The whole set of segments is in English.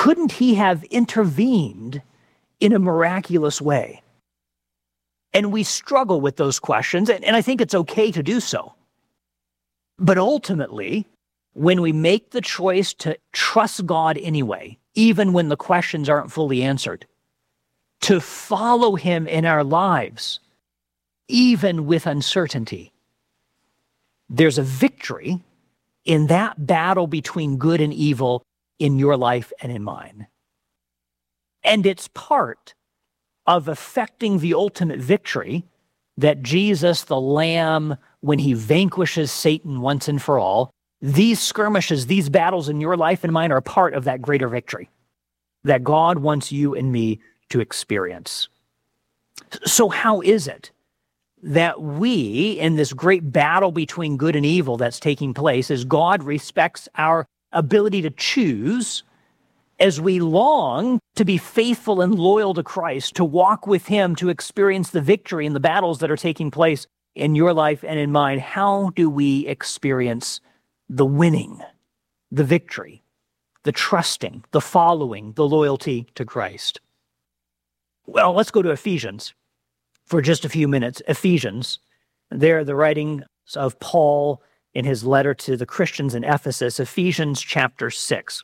couldn't he have intervened in a miraculous way? And we struggle with those questions, and I think it's okay to do so. But ultimately, when we make the choice to trust God anyway, even when the questions aren't fully answered, to follow him in our lives, even with uncertainty, there's a victory in that battle between good and evil in your life and in mine. And it's part of effecting the ultimate victory that Jesus, the Lamb, when he vanquishes Satan once and for all, these skirmishes, these battles in your life and mine are part of that greater victory that God wants you and me to experience. So how is it that we, in this great battle between good and evil that's taking place, as God respects our ability to choose, as we long to be faithful and loyal to Christ, to walk with him, to experience the victory in the battles that are taking place in your life and in mine, how do we experience the winning, the victory, the trusting, the following, the loyalty to Christ? Well, let's go to Ephesians for just a few minutes. Ephesians, there the writings of Paul in his letter to the Christians in Ephesus, Ephesians chapter 6.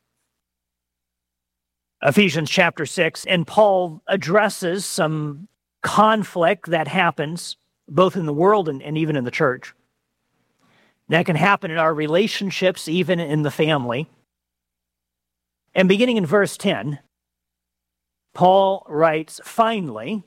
Ephesians chapter 6, and Paul addresses some conflict that happens both in the world and even in the church. That can happen in our relationships, even in the family. And beginning in verse 10, Paul writes, "Finally,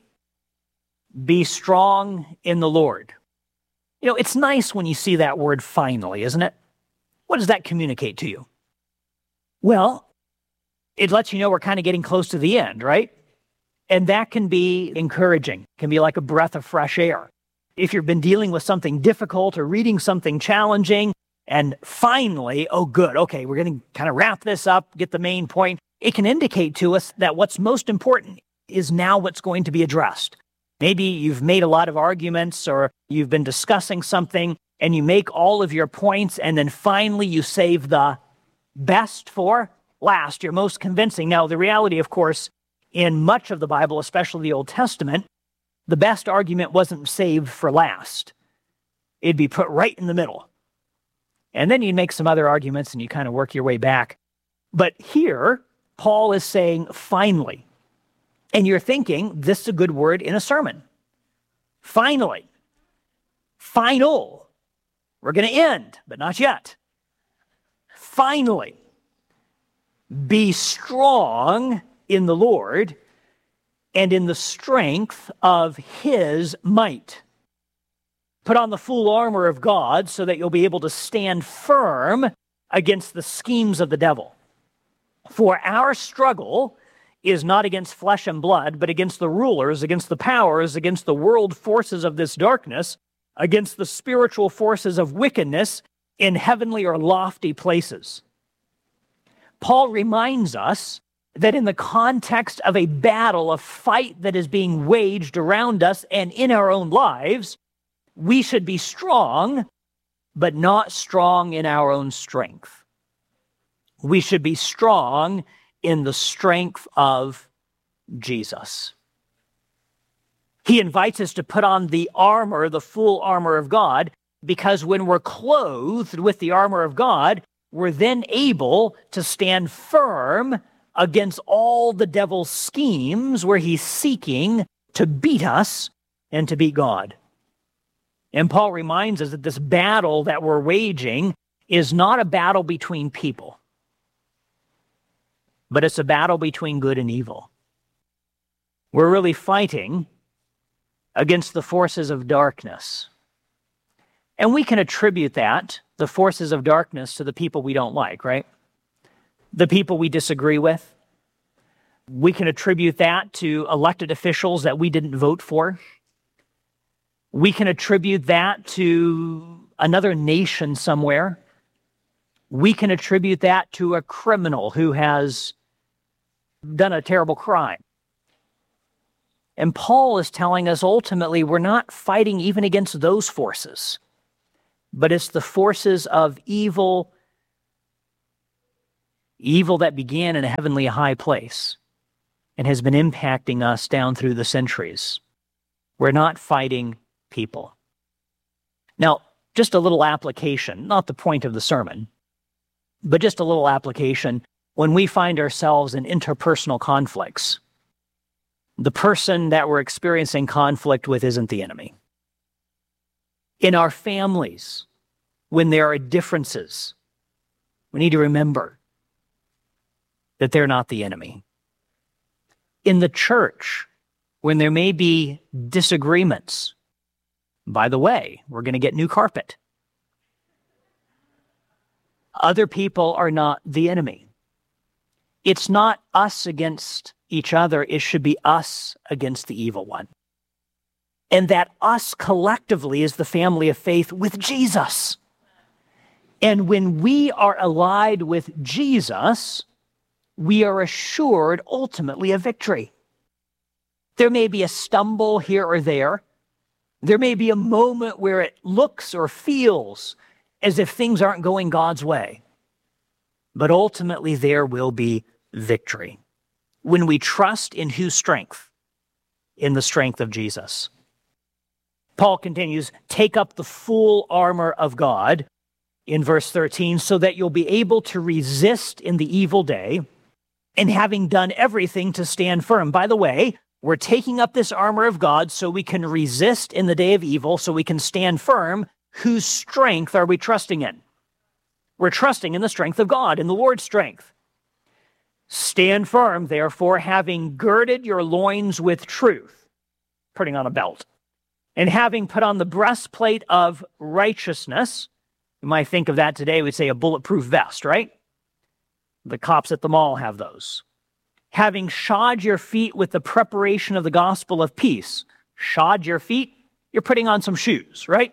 be strong in the Lord." You know, it's nice when you see that word finally, isn't it? What does that communicate to you? Well, it lets you know we're kind of getting close to the end, right? And that can be encouraging, can be like a breath of fresh air. If you've been dealing with something difficult or reading something challenging, and finally, oh good, okay, we're going to kind of wrap this up, get the main point, it can indicate to us that what's most important is now what's going to be addressed. Maybe you've made a lot of arguments or you've been discussing something and you make all of your points and then finally you save the best for last, your most convincing. Now, the reality, of course, in much of the Bible, especially the Old Testament, the best argument wasn't saved for last. It'd be put right in the middle. And then you'd make some other arguments and you kind of work your way back. But here, Paul is saying, finally. And you're thinking, this is a good word in a sermon. Finally. Final. We're going to end, but not yet. Finally. Be strong in the Lord and in the strength of his might. Put on the full armor of God so that you'll be able to stand firm against the schemes of the devil. For our struggle is not against flesh and blood, but against the rulers, against the powers, against the world forces of this darkness, against the spiritual forces of wickedness in heavenly or lofty places. Paul reminds us that in the context of a battle, a fight that is being waged around us and in our own lives, we should be strong, but not strong in our own strength. We should be strong in the strength of Jesus. He invites us to put on the armor, the full armor of God, because when we're clothed with the armor of God, we're then able to stand firm against all the devil's schemes where he's seeking to beat us and to beat God. And Paul reminds us that this battle that we're waging is not a battle between people, but it's a battle between good and evil. We're really fighting against the forces of darkness. And we can attribute that, the forces of darkness, to the people we don't like, right? The people we disagree with. We can attribute that to elected officials that we didn't vote for. We can attribute that to another nation somewhere. We can attribute that to a criminal who has done a terrible crime. And Paul is telling us ultimately we're not fighting even against those forces, but it's the forces of evil evil that began in a heavenly high place and has been impacting us down through the centuries. We're not fighting people. Now, just a little application, not the point of the sermon, but just a little application. When we find ourselves in interpersonal conflicts, the person that we're experiencing conflict with isn't the enemy. In our families, when there are differences, we need to remember that they're not the enemy. In the church, when there may be disagreements, by the way, we're going to get new carpet. Other people are not the enemy. It's not us against each other. It should be us against the evil one. And that us collectively is the family of faith with Jesus. And when we are allied with Jesus, we are assured ultimately of victory. There may be a stumble here or there. There may be a moment where it looks or feels as if things aren't going God's way. But ultimately there will be victory when we trust in whose strength? In the strength of Jesus. Paul continues, take up the full armor of God in verse 13 so that you'll be able to resist in the evil day and having done everything to stand firm. By the way, we're taking up this armor of God so we can resist in the day of evil, so we can stand firm. Whose strength are we trusting in? We're trusting in the strength of God, in the Lord's strength. Stand firm, therefore, having girded your loins with truth, putting on a belt, and having put on the breastplate of righteousness. You might think of that today, we'd say a bulletproof vest, right? The cops at the mall have those. Having shod your feet with the preparation of the gospel of peace. Shod your feet, you're putting on some shoes, right?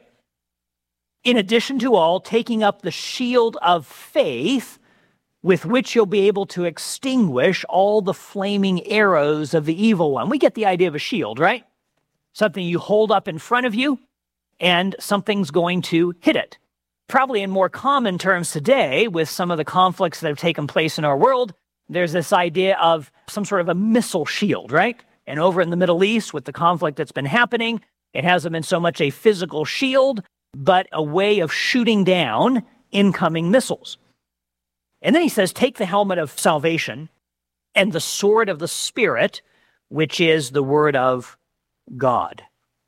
In addition to all, taking up the shield of faith, with which you'll be able to extinguish all the flaming arrows of the evil one. We get the idea of a shield, right? Something you hold up in front of you, and something's going to hit it. Probably in more common terms today, with some of the conflicts that have taken place in our world, there's this idea of some sort of a missile shield, right? And over in the Middle East, with the conflict that's been happening, it hasn't been so much a physical shield, but a way of shooting down incoming missiles. And then he says, take the helmet of salvation and the sword of the Spirit, which is the word of God.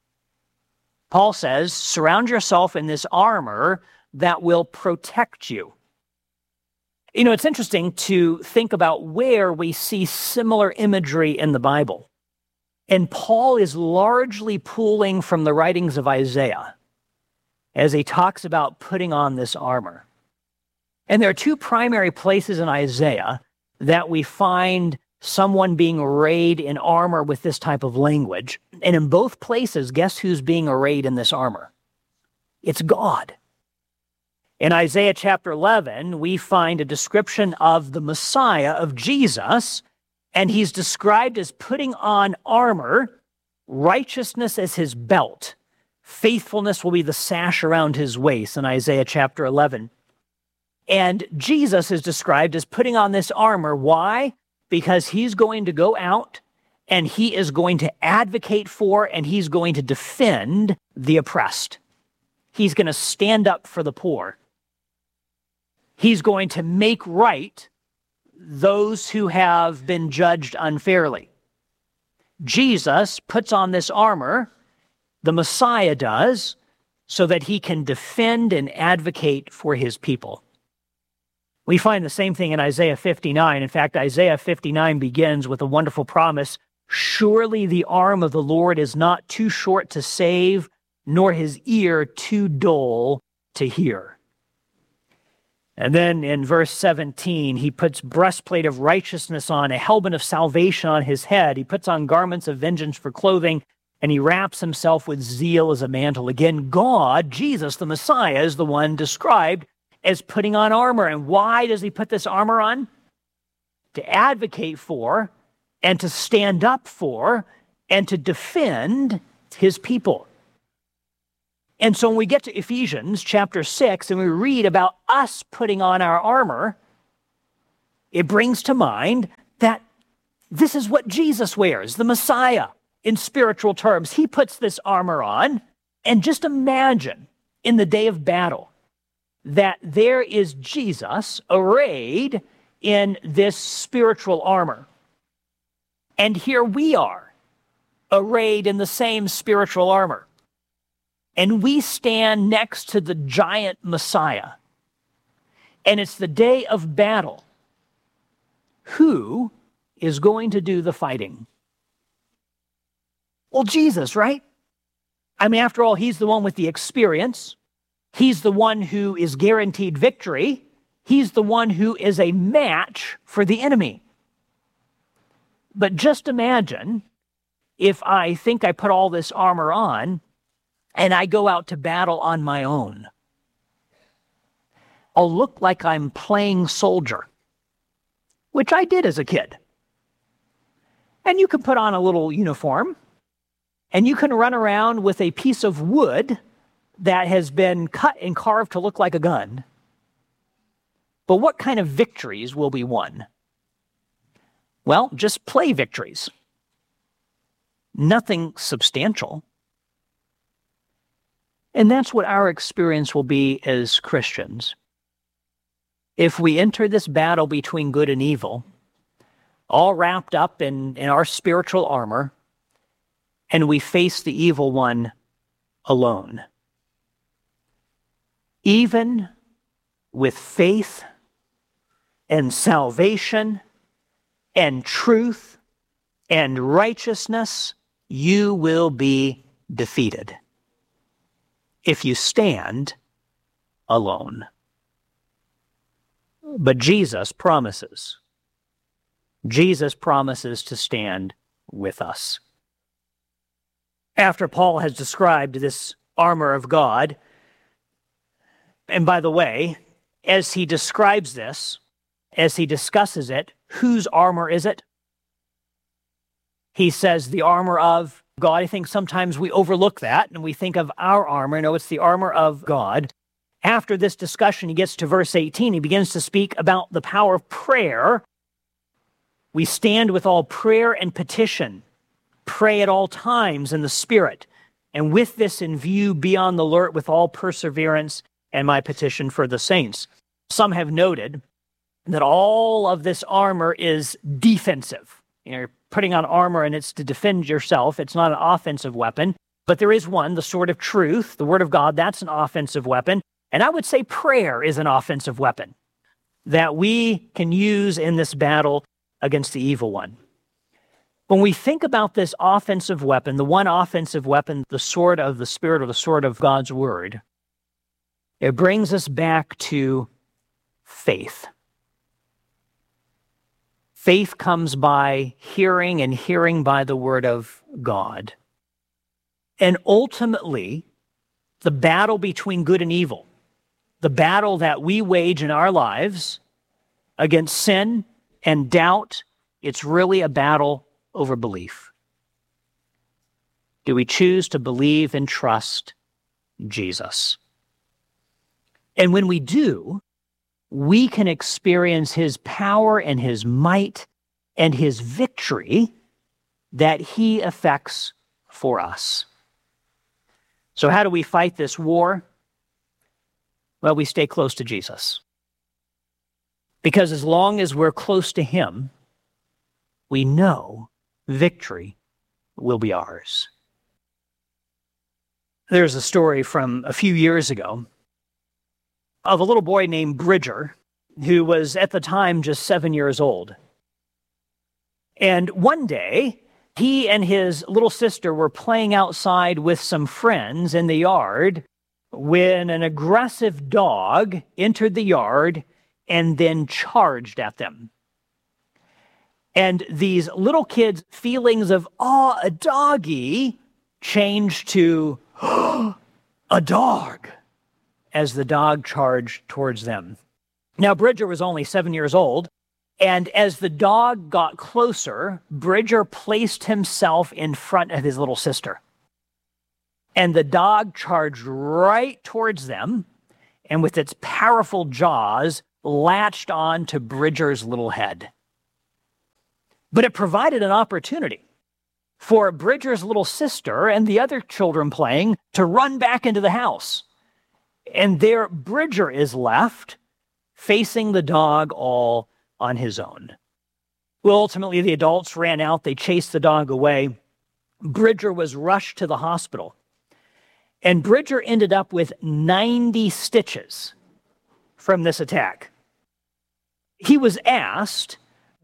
Paul says, surround yourself in this armor that will protect you. You know, it's interesting to think about where we see similar imagery in the Bible. And Paul is largely pulling from the writings of Isaiah as he talks about putting on this armor. And there are two primary places in Isaiah that we find someone being arrayed in armor with this type of language. And in both places, guess who's being arrayed in this armor? It's God. In Isaiah chapter 11, we find a description of the Messiah, of Jesus, and he's described as putting on armor, righteousness as his belt. Faithfulness will be the sash around his waist in Isaiah chapter 11. And Jesus is described as putting on this armor. Why? Because he's going to go out and he is going to advocate for and he's going to defend the oppressed. He's going to stand up for the poor. He's going to make right those who have been judged unfairly. Jesus puts on this armor, the Messiah does, so that he can defend and advocate for his people. We find the same thing in Isaiah 59. In fact, Isaiah 59 begins with a wonderful promise. Surely the arm of the Lord is not too short to save, nor his ear too dull to hear. And then in verse 17, he puts breastplate of righteousness on, a helmet of salvation on his head. He puts on garments of vengeance for clothing, and he wraps himself with zeal as a mantle. Again, God, Jesus, the Messiah, is the one described as putting on armor. And why does he put this armor on? To advocate for and to stand up for and to defend his people. And so when we get to Ephesians chapter 6 and we read about us putting on our armor, it brings to mind that this is what Jesus wears, the Messiah, in spiritual terms. He puts this armor on, and just imagine in the day of battle that there is Jesus arrayed in this spiritual armor. And here we are, arrayed in the same spiritual armor. And we stand next to the giant Messiah. And it's the day of battle. Who is going to do the fighting? Well, Jesus, right? I mean, after all, he's the one with the experience. He's the one who is guaranteed victory. He's the one who is a match for the enemy. But just imagine if I think I put all this armor on and I go out to battle on my own. I'll look like I'm playing soldier, which I did as a kid. And you can put on a little uniform, and you can run around with a piece of wood that has been cut and carved to look like a gun. But what kind of victories will be won? Well, just play victories. Nothing substantial. And that's what our experience will be as Christians. If we enter this battle between good and evil, all wrapped up in our spiritual armor, and we face the evil one alone. Even with faith and salvation and truth and righteousness, you will be defeated if you stand alone. But Jesus promises. Jesus promises to stand with us. After Paul has described this armor of God, and by the way, as he describes this, as he discusses it, whose armor is it? He says the armor of God. I think sometimes we overlook that and we think of our armor. No, it's the armor of God. After this discussion, he gets to verse 18. He begins to speak about the power of prayer. We stand with all prayer and petition. Pray at all times in the Spirit. And with this in view, be on the alert with all perseverance and my petition for the saints. Some have noted that all of this armor is defensive. You're putting on armor and it's to defend yourself. It's not an offensive weapon. But there is one, the sword of truth, the word of God, that's an offensive weapon. And I would say prayer is an offensive weapon that we can use in this battle against the evil one. When we think about this offensive weapon, the one offensive weapon, the sword of the Spirit or the sword of God's word, it brings us back to faith. Faith comes by hearing, and hearing by the word of God. And ultimately, the battle between good and evil, the battle that we wage in our lives against sin and doubt, it's really a battle over belief. Do we choose to believe and trust Jesus? And when we do, we can experience his power and his might and his victory that he effects for us. So how do we fight this war? Well, we stay close to Jesus. Because as long as we're close to him, we know victory will be ours. There's a story from a few years ago of a little boy named Bridger, who was at the time just 7 years old. And one day, he and his little sister were playing outside with some friends in the yard when an aggressive dog entered the yard and then charged at them. And these little kids' feelings of, oh, a doggy, changed to, a dog, as the dog charged towards them. Now, Bridger was only 7 years old, and as the dog got closer, Bridger placed himself in front of his little sister. And the dog charged right towards them, and with its powerful jaws, latched on to Bridger's little head. But it provided an opportunity for Bridger's little sister and the other children playing to run back into the house. And there Bridger is left facing the dog all on his own. Well, ultimately, the adults ran out. They chased the dog away. Bridger was rushed to the hospital. And Bridger ended up with 90 stitches from this attack. He was asked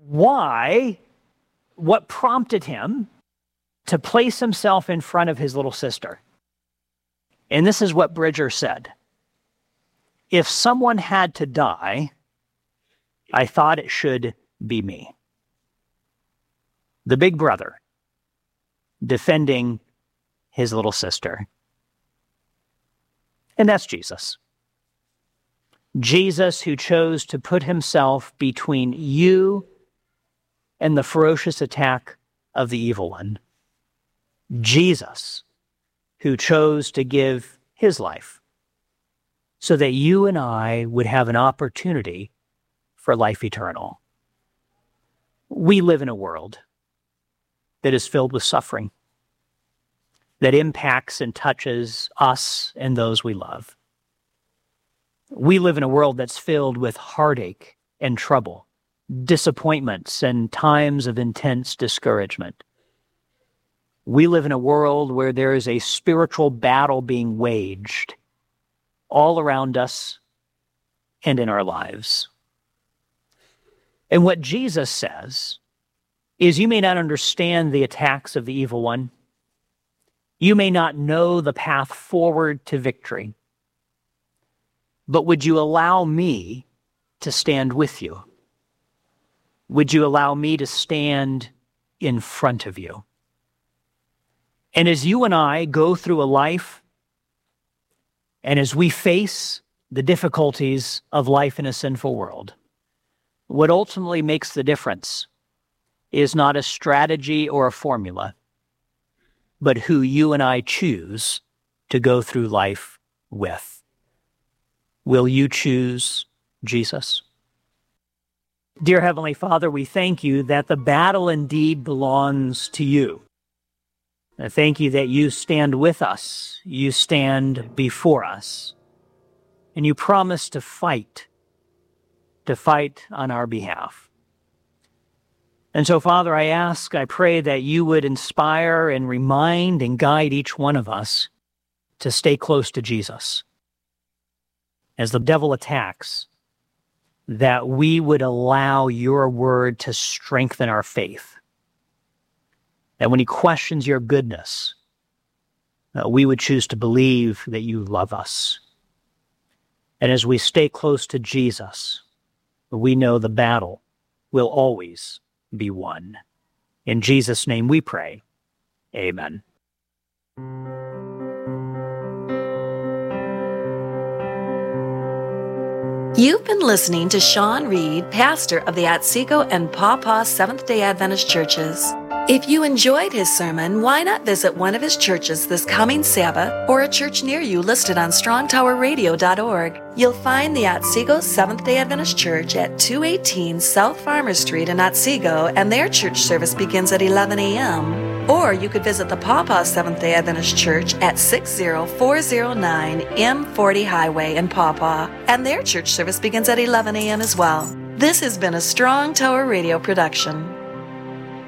what prompted him to place himself in front of his little sister. And this is what Bridger said. If someone had to die, I thought it should be me. The big brother defending his little sister. And that's Jesus. Jesus, who chose to put himself between you and the ferocious attack of the evil one. Jesus, who chose to give his life so that you and I would have an opportunity for life eternal. We live in a world that is filled with suffering, that impacts and touches us and those we love. We live in a world that's filled with heartache and trouble, disappointments and times of intense discouragement. We live in a world where there is a spiritual battle being waged all around us and in our lives. And what Jesus says is, you may not understand the attacks of the evil one. You may not know the path forward to victory. But would you allow me to stand with you? Would you allow me to stand in front of you? And as you and I go through a life, and as we face the difficulties of life in a sinful world, what ultimately makes the difference is not a strategy or a formula, but who you and I choose to go through life with. Will you choose Jesus? Dear Heavenly Father, we thank you that the battle indeed belongs to you. I thank you that you stand with us, you stand before us, and you promise to fight on our behalf. And so, Father, I pray that you would inspire and remind and guide each one of us to stay close to Jesus. As the devil attacks, that we would allow your word to strengthen our faith. That when he questions your goodness, we would choose to believe that you love us. And as we stay close to Jesus, we know the battle will always be won. In Jesus' name we pray. Amen. You've been listening to Sean Reed, pastor of the Otsego and Paw Paw Seventh-day Adventist churches. If you enjoyed his sermon, why not visit one of his churches this coming Sabbath or a church near you listed on strongtowerradio.org. You'll find the Otsego Seventh-day Adventist Church at 218 South Farmer Street in Otsego, and their church service begins at 11 a.m. Or you could visit the Paw Paw Seventh-day Adventist Church at 60409 M40 Highway in Paw Paw, and their church service begins at 11 a.m. as well. This has been a Strong Tower Radio production.